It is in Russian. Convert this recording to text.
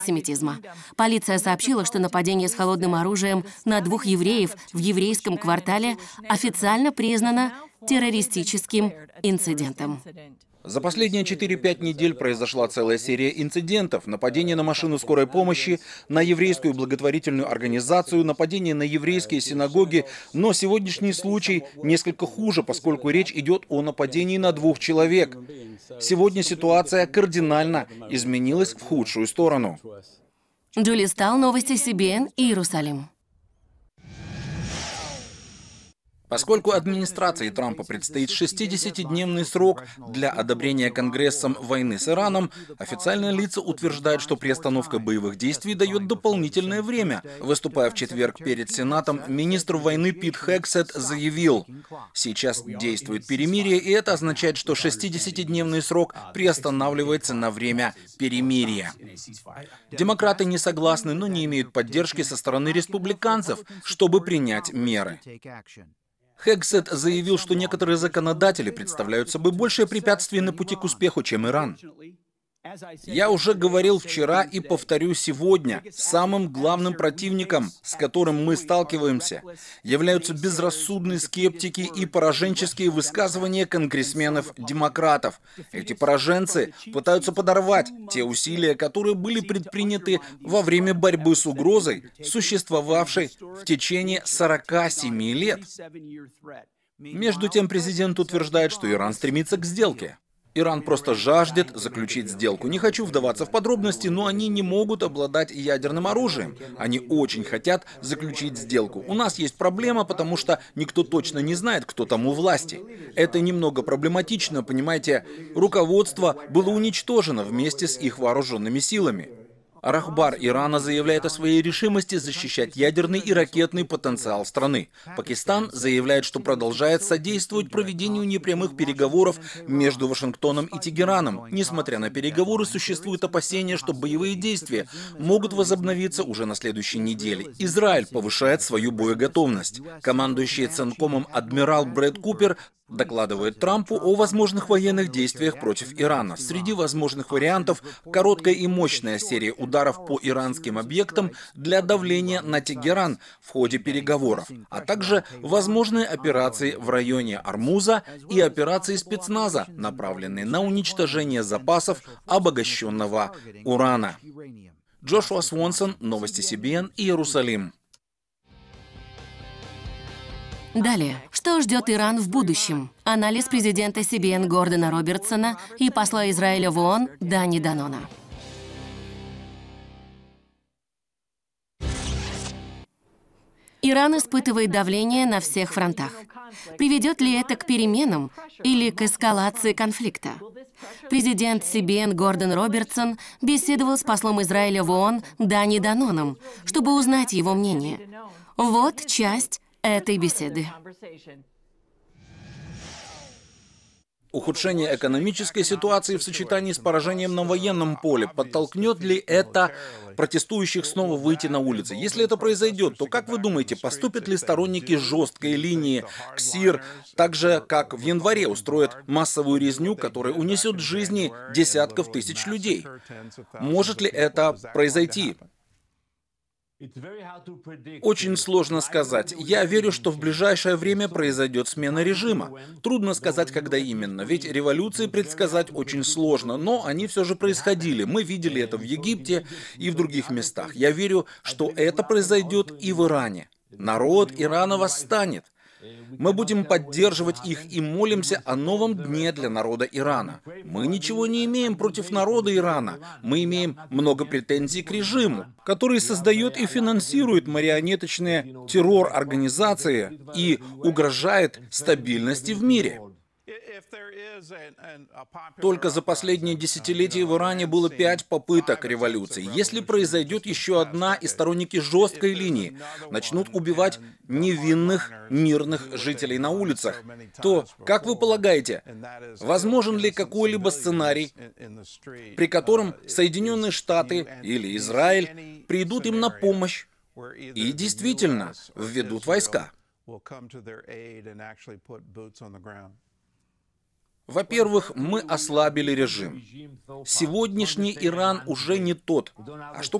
антисемитизма. Полиция сообщила, что нападение с холодным оружием на 2 евреев в еврейском квартале официально признано террористическим инцидентом. За последние 4-5 недель произошла целая серия инцидентов. Нападение на машину скорой помощи, на еврейскую благотворительную организацию, нападение на еврейские синагоги. Но сегодняшний случай несколько хуже, поскольку речь идет о нападении на 2 человек. Сегодня ситуация кардинально изменилась в худшую сторону. Джули Стал, новости CBN, Иерусалим. Поскольку администрации Трампа предстоит 60-дневный срок для одобрения Конгрессом войны с Ираном, официальные лица утверждают, что приостановка боевых действий дает дополнительное время. Выступая в четверг перед Сенатом, министр войны Пит Хексет заявил: «Сейчас действует перемирие, и это означает, что 60-дневный срок приостанавливается на время перемирия». Демократы не согласны, но не имеют поддержки со стороны республиканцев, чтобы принять меры. Хексет заявил, что некоторые законодатели представляют собой большее препятствие на пути к успеху, чем Иран. «Я уже говорил вчера и повторю сегодня, самым главным противником, с которым мы сталкиваемся, являются безрассудные скептики и пораженческие высказывания конгрессменов-демократов. Эти пораженцы пытаются подорвать те усилия, которые были предприняты во время борьбы с угрозой, существовавшей в течение 47 лет». Между тем, президент утверждает, что Иран стремится к сделке. Иран просто жаждет заключить сделку. Не хочу вдаваться в подробности, но они не могут обладать ядерным оружием. Они очень хотят заключить сделку. У нас есть проблема, потому что никто точно не знает, кто там у власти. Это немного проблематично, понимаете. Руководство было уничтожено вместе с их вооруженными силами. Рахбар Ирана заявляет о своей решимости защищать ядерный и ракетный потенциал страны. Пакистан заявляет, что продолжает содействовать проведению непрямых переговоров между Вашингтоном и Тегераном. Несмотря на переговоры, существует опасение, что боевые действия могут возобновиться уже на следующей неделе. Израиль повышает свою боеготовность. Командующий Ценкомом адмирал Брэд Купер докладывает Трампу о возможных военных действиях против Ирана. Среди возможных вариантов – короткая и мощная серия ударов по иранским объектам для давления на Тегеран в ходе переговоров, а также возможные операции в районе Ормуза и операции спецназа, направленные на уничтожение запасов обогащенного урана. Джошуа Свонсон, новости CBN, Иерусалим. Далее. Что ждет Иран в будущем? Анализ президента CBN Гордона Робертсона и посла Израиля в ООН Дани Данона. Иран испытывает давление на всех фронтах. Приведет ли это к переменам или к эскалации конфликта? Президент CBN Гордон Робертсон беседовал с послом Израиля в ООН Дани Даноном, чтобы узнать его мнение. Вот часть этой беседы. Ухудшение экономической ситуации в сочетании с поражением на военном поле подтолкнет ли это протестующих снова выйти на улицы? Если это произойдет, то как вы думаете, поступят ли сторонники жесткой линии КСИР так же, как в январе устроят массовую резню, которая унесет жизни десятков тысяч людей? Может ли это произойти? Очень сложно сказать. Я верю, что в ближайшее время произойдет смена режима. Трудно сказать, когда именно, ведь революции предсказать очень сложно, но они все же происходили. Мы видели это в Египте и в других местах. Я верю, что это произойдет и в Иране. Народ Ирана восстанет. Мы будем поддерживать их и молимся о новом дне для народа Ирана. Мы ничего не имеем против народа Ирана. Мы имеем много претензий к режиму, который создает и финансирует марионеточные террор-организации и угрожает стабильности в мире. Только за последние десятилетия в Иране было 5 попыток революции. Если произойдет еще одна, и сторонники жесткой линии начнут убивать невинных мирных жителей на улицах, то, как вы полагаете, возможен ли какой-либо сценарий, при котором Соединенные Штаты или Израиль придут им на помощь и действительно введут войска? Во-первых, мы ослабили режим. Сегодняшний Иран уже не тот. А что